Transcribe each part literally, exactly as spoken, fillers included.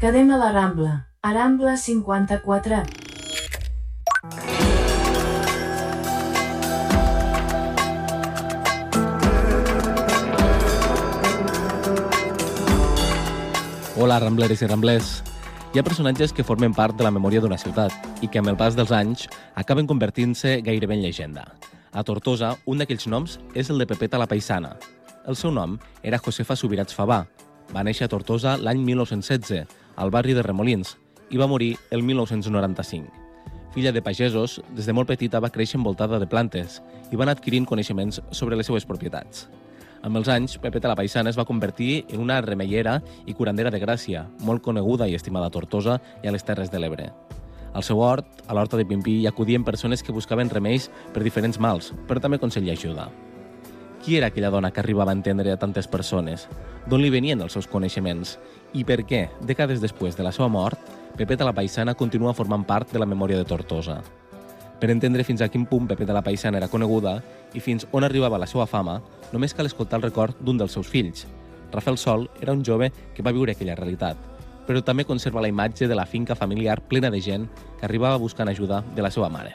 Quedem a la Rambla, a Rambla cinquanta-quatre. Hola, rambleres i ramblers. Hi ha personatges que formen part de la memòria d'una ciutat i que amb el pas dels anys acaben convertint-se gairebé en llegenda. A Tortosa, un d'aquells noms és el de Pepeta la Paisana. El seu nom era Josefa Subirats Favà. Va néixer a Tortosa l'any mil nou-cents setze, al barri de Remolins, i va morir el mil nou-cents noranta-cinc. Filla de pagesos, des de molt petita va créixer envoltada de plantes i va anar adquirint coneixements sobre les seues propietats. Amb els anys, Pepeta la Paisana es va convertir en una remeiera i curandera de Gràcia, molt coneguda i estimada a Tortosa i a les Terres de l'Ebre. Al seu hort, a l'Horta de Pimpí, hi acudien persones que buscaven remeis per diferents mals, però també consell i ajuda. Qui era aquella dona que arribava a entendre a tantes persones? D'on li venien els seus coneixements? I per què, dècades després de la seva mort, Pepeta la Paisana continua formant part de la memòria de Tortosa? Per entendre fins a quin punt Pepeta la Paisana era coneguda i fins on arribava la seva fama, només cal escoltar el record d'un dels seus fills. Rafael Sol era un jove que va viure aquella realitat, però també conserva la imatge de la finca familiar plena de gent que arribava buscant ajuda de la seva mare.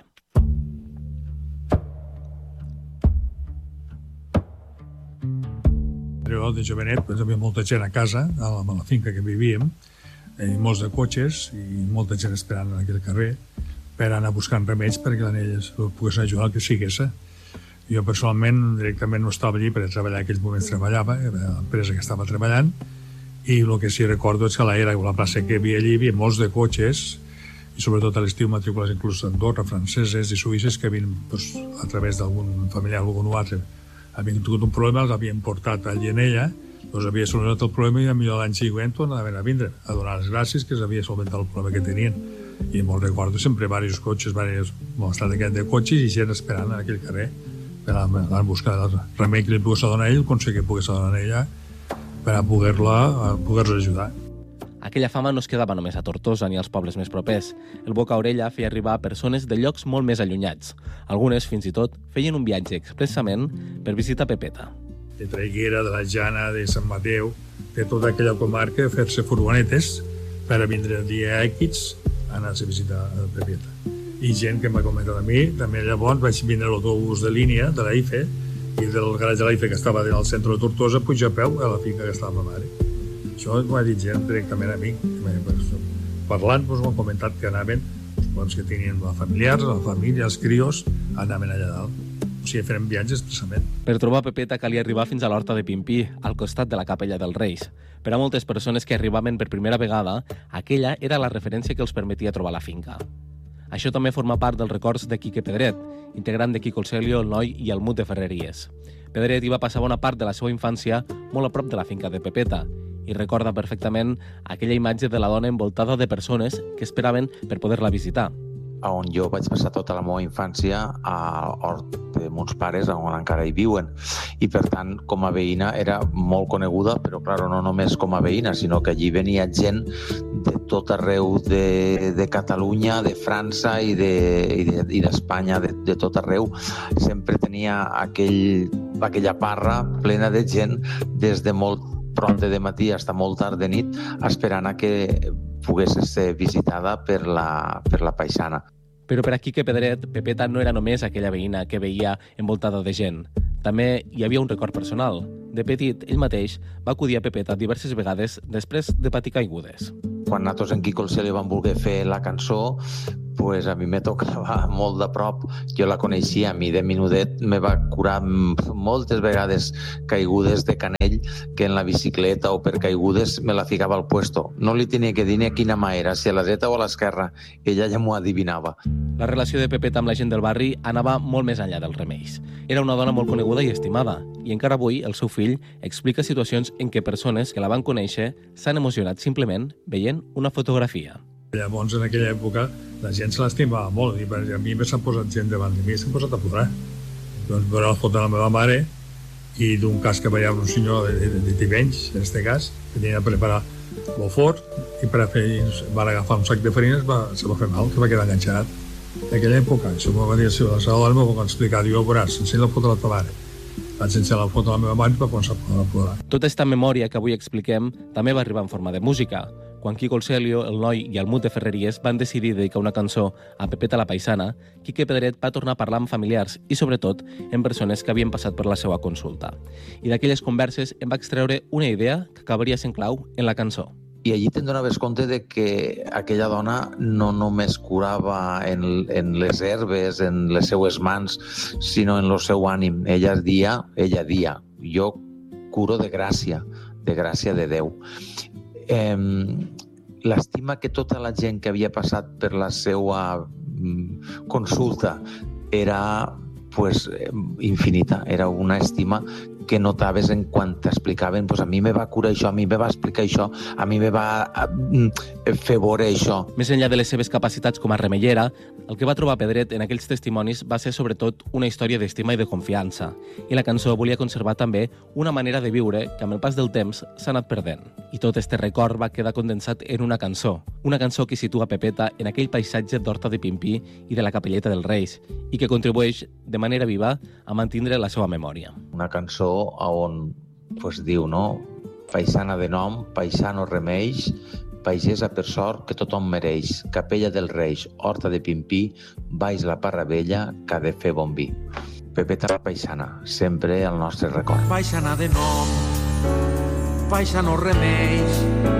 Jo, de jovenet, hi havia molta gent a casa, a la, a la finca que vivíem, i molts de cotxes i molta gent esperant en aquell carrer per anar buscant remeis perquè l'anelles poguessin ajudar el que sigués. Jo personalment directament no estava allí perquè treballar, en aquells moments treballava, era l'empresa que estava treballant, i el que sí recordo és que a l'era, a la plaça que hi havia allí, hi havia molts de cotxes, i sobretot a l'estiu matrícules inclús d'Andorra, franceses i suïsses que havien, doncs, a través d'algun familiar o algun altre, havien tingut un problema, els havien portat allí en ella, doncs havia solucionat el problema i millor l'any següent tornaven a vindre, a donar les gràcies que s'havia solventat el problema que tenien. I me'l recordo sempre diversos cotxes, diversos, estat aquest de cotxes i gent esperant en aquell carrer per anar a buscar el remei que li pogués donar ell, el consell que pogués donar ella per a poder-la poder-los ajudar. Aquella fama no es quedava només a Tortosa ni als pobles més propers. El boca a orella feia arribar a persones de llocs molt més allunyats. Algunes, fins i tot, feien un viatge expressament per visitar Pepeta. De Traiguera, de la Jana, de Sant Mateu, de tota aquella comarca, fer-se furgonetes per a vindre el dia X a anar-se a visitar a Pepeta. I gent que m'ha comentat a mi, també llavors vaig vindre a l'autobús de línia de la I F E i del garatge de la I F E que estava al centre de Tortosa, pujar a peu a la finca que estava ma mare. Això m'ho ha dit gent directament a mi. Parlant, doncs, m'han comentat que anaven, doncs, que tenien la familiars, la família, els crios, anaven allà dalt. O sigui, farem viatges expressament. Per trobar Pepeta calia arribar fins a l'Horta de Pimpí, al costat de la Capella dels Reis. Per a moltes persones que arribaven per primera vegada, aquella era la referència que els permetia trobar la finca. Això també forma part dels records de Quique Pedret, integrant de Quico el Celio, el Noi i el Mut de Ferreries. Pedret hi va passar bona part de la seva infància molt a prop de la finca de Pepeta i recorda perfectament aquella imatge de la dona envoltada de persones que esperaven per poder-la visitar. On jo vaig passar tota la meva infància a l'hort de mons pares, on encara hi viuen. I, per tant, com a veïna era molt coneguda, però, clar, no només com a veïna, sinó que allí venia gent de tot arreu de, de Catalunya, de França i d'Espanya, de, de, de tot arreu. Sempre tenia aquell, aquella parra plena de gent des de molt pront de matí fins a molt tard de nit, esperant a que pogués ser visitada per la, per la paisana. Però per a Quique Pedret, Pepeta no era només aquella veïna que veia envoltada de gent. També hi havia un record personal. De petit, ell mateix va acudir a Pepeta diverses vegades després de patir caigudes. Quan nosaltres en Quico el Celio vam voler fer la cançó, pues a mi me tocava molt de prop. Jo la coneixia, a mi de menudet me va curar moltes vegades caigudes de canell, que en la bicicleta o per caigudes me la ficava al puesto. No li tenia que dir ni a quina mà era, si a la dreta o a l'esquerra. Ella ja m'ho adivinava. La relació de Pepeta amb la gent del barri anava molt més enllà dels remeis. Era una dona molt coneguda i estimada, i encara avui el seu fill explica situacions en què persones que la van conèixer s'han emocionat simplement veient una fotografia. Llavors, en aquella època, la gent se l'estimava molt, i a mi s'han posat gent davant de mi i s'han posat a plorar. Doncs veure la foto de la meva mare i d'un cas que veia un senyor de, de, de Tivenys, en aquest cas, que tenia de preparar el forn i per a fer, van agafar un sac de farines, va, se va fer mal, que va quedar enganxat. En aquella època, això m'ho va dir la seva dona, m'ho va explicar, diu, veuràs, ensenya la foto de la teva mare. Vaig ensenyar la foto de la meva mare i va començar a plorar. Tota aquesta memòria que avui expliquem també va arribar en forma de música. Quan Quico el Celio, el Noi i el Mut de Ferreries van decidir dedicar una cançó a Pepeta la Paisana, Quique Pedret va tornar a parlar amb familiars i, sobretot, amb persones que havien passat per la seva consulta. I d'aquelles converses em va extreure una idea que acabaria sent clau en la cançó. I allí te'n donaves compte de que aquella dona no només curava en, en les herbes, en les seues mans, sinó en el seu ànim. Ella dia, ella dia, jo curo de gràcia, de gràcia de Déu. Eh, l'estima que tota la gent que havia passat per la seva consulta era pues, infinita, era una estima que notaves en quan t'explicaven, pues a mi me va curar això, a mi me va explicar això, a mi me va fer veure això. Més enllà de les seves capacitats com a remeiera, el que va trobar Pedret en aquells testimonis va ser sobretot una història d'estima i de confiança. I la cançó volia conservar també una manera de viure que amb el pas del temps s'ha anat perdent. I tot este record va quedar condensat en una cançó. Una cançó que situa Pepeta en aquell paisatge d'Horta de Pimpí i de la Capelleta dels Reis i que contribueix de manera viva a mantindre la seva memòria. Una cançó on pues, diu, no? Paisana de nom, paisano remeix, pagesa per sort que tothom mereix, Capella dels Reis, Horta de Pimpí, baix la Parra Vella, que ha de fer bon vi. Pepeta la Paisana, sempre el nostre record. Paisana de nom, paisano remeix,